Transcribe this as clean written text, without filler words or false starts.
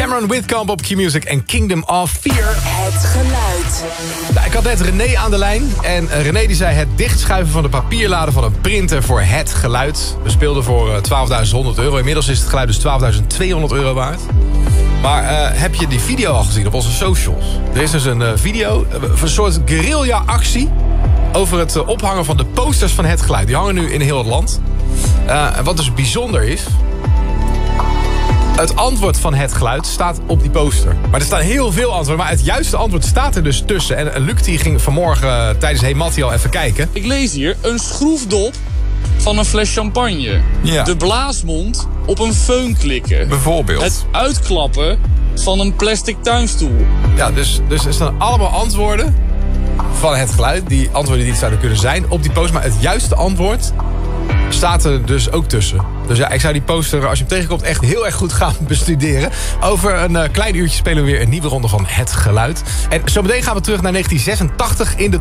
Cameron Whitcomb op Q-Music en Kingdom of Fear. Het geluid. Nou, ik had net René aan de lijn. En René die zei het dichtschuiven van de papierladen van een printer voor het geluid. We speelden voor €12.100. Inmiddels is het geluid dus €12.200 waard. Maar heb je die video al gezien op onze socials? Er is dus een video, een soort guerrilla-actie over het ophangen van de posters van het geluid. Die hangen nu in heel het land. Wat dus bijzonder is, het antwoord van het geluid staat op die poster. Maar er staan heel veel antwoorden, maar het juiste antwoord staat er dus tussen. En Luc die ging vanmorgen tijdens Hey Mattie al even kijken. Ik lees hier een schroefdop van een fles champagne. Ja. De blaasmond op een föhn klikken. Bijvoorbeeld. Het uitklappen van een plastic tuinstoel. Ja, dus er staan allemaal antwoorden van het geluid. Die antwoorden die het zouden kunnen zijn op die poster. Maar het juiste antwoord staat er dus ook tussen. Dus ja, ik zou die poster, als je hem tegenkomt, echt heel erg goed gaan bestuderen. Over een klein uurtje spelen we weer een nieuwe ronde van het geluid. En zometeen gaan we terug naar 1986 in de